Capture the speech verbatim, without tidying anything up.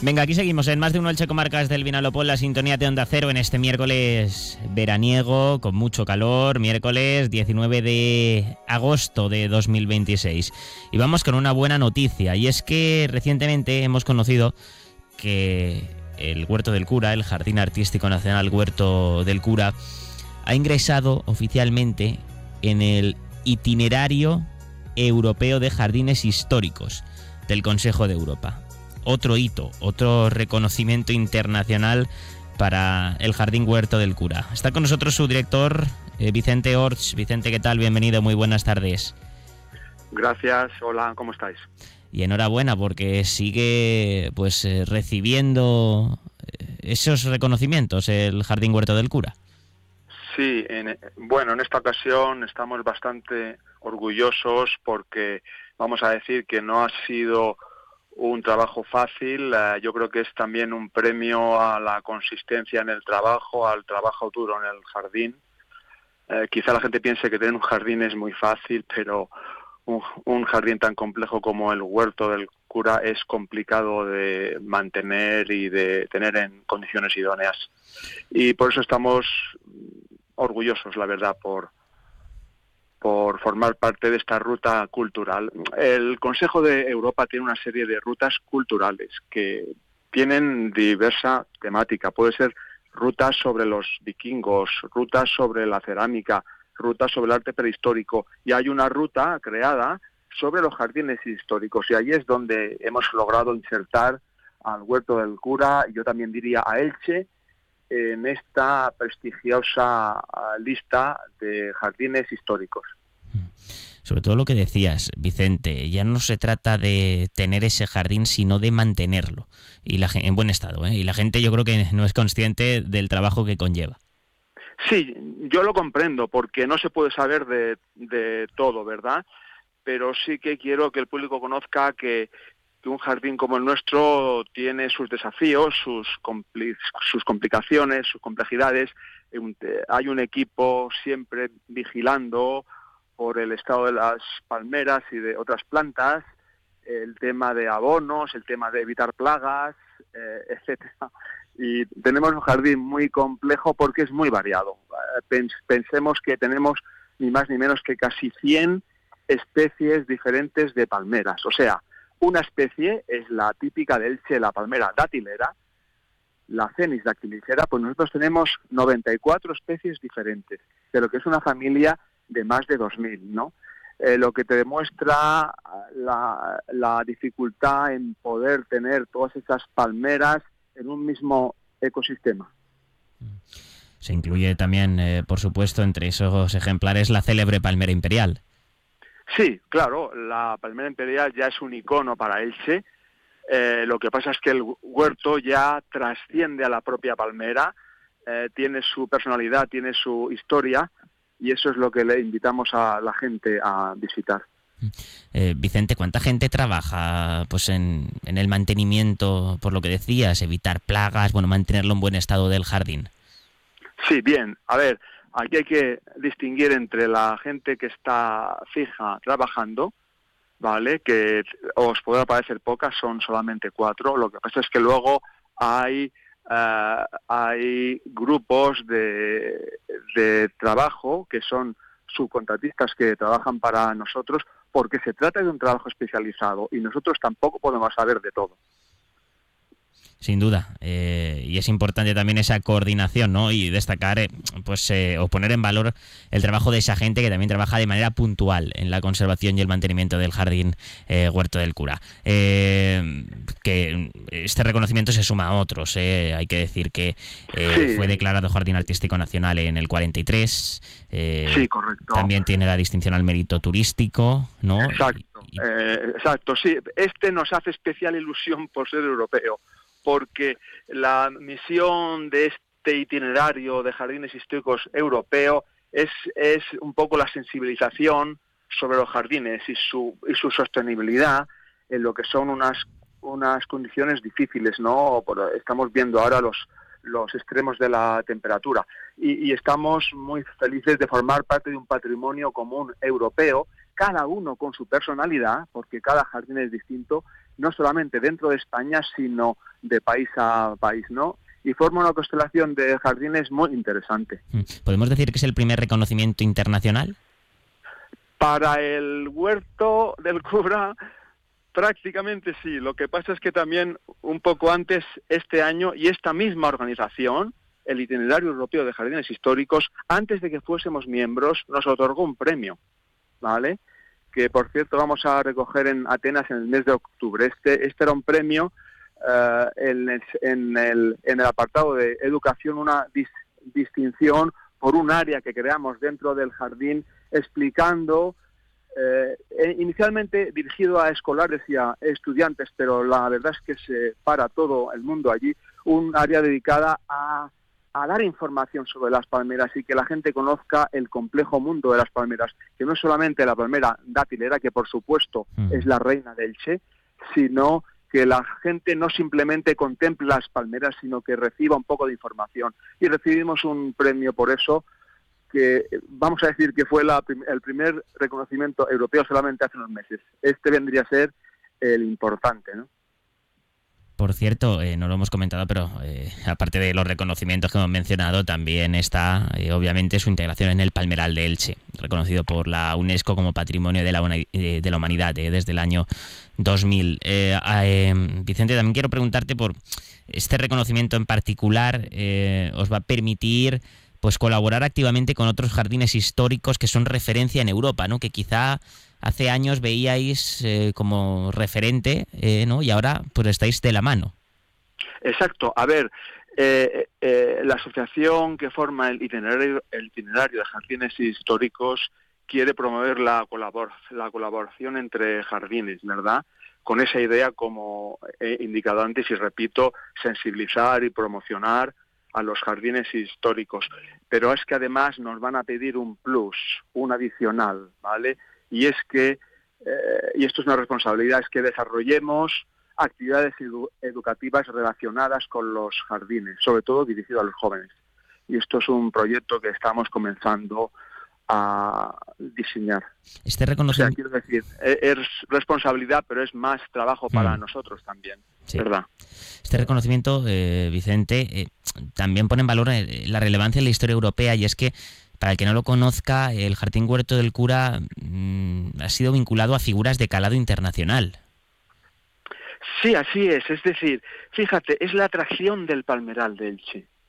Venga, aquí seguimos en Más de Uno Elche Comarcas del Vinalopó, la sintonía de Onda Cero en este miércoles veraniego con mucho calor, miércoles diecinueve de agosto de dos mil veintiséis. Y vamos con una buena noticia, y es que recientemente hemos conocido que el Huerto del Cura, el Jardín Artístico Nacional Huerto del Cura, ha ingresado oficialmente en el Itinerario Europeo de Jardines Históricos del Consejo de Europa. Otro hito, otro reconocimiento internacional para el Jardín Huerto del Cura. Está con nosotros su director, eh, Vicente Orts. Vicente, ¿qué tal? Bienvenido, muy buenas tardes. Gracias, hola, ¿cómo estáis? Y enhorabuena porque sigue pues eh, recibiendo esos reconocimientos el Jardín Huerto del Cura. Sí, en, bueno, en esta ocasión estamos bastante orgullosos porque vamos a decir que no ha sido un trabajo fácil. Uh, yo creo que es también un premio a la consistencia en el trabajo, al trabajo duro en el jardín. Uh, quizá la gente piense que tener un jardín es muy fácil, pero un, un jardín tan complejo como el Huerto del Cura es complicado de mantener y de tener en condiciones idóneas. Y por eso estamos orgullosos, la verdad, por por formar parte de esta ruta cultural. El Consejo de Europa tiene una serie de rutas culturales que tienen diversa temática. Puede ser rutas sobre los vikingos, rutas sobre la cerámica, rutas sobre el arte prehistórico, y hay una ruta creada sobre los jardines históricos, y ahí es donde hemos logrado insertar al Huerto del Cura, y yo también diría a Elche, en esta prestigiosa lista de jardines históricos. Sobre todo lo que decías, Vicente, ya no se trata de tener ese jardín, sino de mantenerlo y la, en buen estado, ¿eh? Y la gente yo creo que no es consciente del trabajo que conlleva. Sí, yo lo comprendo, porque no se puede saber de, de todo, ¿verdad? Pero sí que quiero que el público conozca que que un jardín como el nuestro tiene sus desafíos, sus, compli- sus complicaciones, sus complejidades. Hay un equipo siempre vigilando por el estado de las palmeras y de otras plantas, el tema de abonos, el tema de evitar plagas, eh, etcétera. Y tenemos un jardín muy complejo porque es muy variado. Pensemos que tenemos ni más ni menos que casi cien especies diferentes de palmeras. O sea, una especie es la típica de Elche, la palmera datilera, la Cenis dactilicera, pues nosotros tenemos noventa y cuatro especies diferentes, de lo que es una familia de más de dos mil, ¿no? Eh, lo que te demuestra la, la dificultad en poder tener todas esas palmeras en un mismo ecosistema. Se incluye también, eh, por supuesto, entre esos ejemplares la célebre palmera imperial. Sí, claro, la palmera imperial ya es un icono para Elche. Eh, lo que pasa es que el huerto ya trasciende a la propia palmera, eh, tiene su personalidad, tiene su historia, y eso es lo que le invitamos a la gente a visitar. Eh, Vicente, ¿cuánta gente trabaja pues en, en el mantenimiento, por lo que decías, evitar plagas, bueno, mantenerlo en buen estado del jardín? Sí, bien, a ver, aquí hay que distinguir entre la gente que está fija trabajando, ¿vale? Que os podrá parecer pocas, son solamente cuatro. Lo que pasa es que luego hay uh, hay grupos de, de trabajo que son subcontratistas que trabajan para nosotros, porque se trata de un trabajo especializado y nosotros tampoco podemos saber de todo. Sin duda, eh, y es importante también esa coordinación, ¿no? Y destacar, eh, pues, eh, o poner en valor el trabajo de esa gente que también trabaja de manera puntual en la conservación y el mantenimiento del Jardín eh, Huerto del Cura. Eh, que este reconocimiento se suma a otros, eh. Hay que decir que eh, sí. Fue declarado Jardín Artístico Nacional en el cuarenta y tres. Eh, sí, correcto. También tiene la distinción al mérito turístico, ¿no? Exacto, y, y... Eh, exacto, sí. Este nos hace especial ilusión por ser europeo, porque la misión de este itinerario de jardines históricos europeo es, es un poco la sensibilización sobre los jardines y su, y su sostenibilidad en lo que son unas, unas condiciones difíciles, ¿no? Estamos viendo ahora los, los extremos de la temperatura y, y estamos muy felices de formar parte de un patrimonio común europeo, cada uno con su personalidad, porque cada jardín es distinto, no solamente dentro de España, sino de país a país, ¿no? Y forma una constelación de jardines muy interesante. ¿Podemos decir que es el primer reconocimiento internacional? Para el huerto del cura, prácticamente sí. Lo que pasa es que también un poco antes, este año, y esta misma organización, el Itinerario Europeo de Jardines Históricos, antes de que fuésemos miembros, nos otorgó un premio, ¿vale? Que, por cierto, vamos a recoger en Atenas en el mes de octubre. Este, este era un premio uh, en, el, en, el, en el apartado de educación, una dis, distinción por un área que creamos dentro del jardín, explicando, eh, inicialmente dirigido a escolares y a estudiantes, pero la verdad es que se para todo el mundo allí, un área dedicada a, a dar información sobre las palmeras y que la gente conozca el complejo mundo de las palmeras, que no es solamente la palmera dátilera, que por supuesto mm. es la reina del Elche, sino que la gente no simplemente contemple las palmeras, sino que reciba un poco de información. Y recibimos un premio por eso, que vamos a decir que fue la, el primer reconocimiento europeo solamente hace unos meses. Este vendría a ser el importante, ¿no? Por cierto, eh, no lo hemos comentado, pero eh, aparte de los reconocimientos que hemos mencionado, también está, eh, obviamente, su integración en el Palmeral de Elche, reconocido por la UNESCO como Patrimonio de la, de la Humanidad eh, desde el año dos mil. Eh, eh, Vicente, también quiero preguntarte por este reconocimiento en particular. Eh, ¿Os va a permitir pues colaborar activamente con otros jardines históricos que son referencia en Europa, ¿no? Que quizá hace años veíais eh, como referente, eh, ¿no? Y ahora pues estáis de la mano. Exacto. A ver, eh, eh, la asociación que forma el itinerario, el itinerario de jardines históricos quiere promover la, colabor la colaboración entre jardines, ¿verdad? Con esa idea, como he indicado antes y repito, sensibilizar y promocionar a los jardines históricos. Pero es que además nos van a pedir un plus, un adicional, ¿vale? Y es que, eh, y esto es una responsabilidad, es que desarrollemos actividades edu educativas relacionadas con los jardines, sobre todo dirigido a los jóvenes. Y esto es un proyecto que estamos comenzando a diseñar. Este reconocimiento... O sea, quiero decir, es responsabilidad, pero es más trabajo para mm. nosotros también, sí. ¿Verdad? Este reconocimiento, eh, Vicente, eh, también pone en valor eh, la relevancia en la historia europea, y es que, para el que no lo conozca, el Jardín Huerto del Cura mmm, ha sido vinculado a figuras de calado internacional. Sí, así es. Es decir, fíjate, es la atracción del Palmeral de Elche.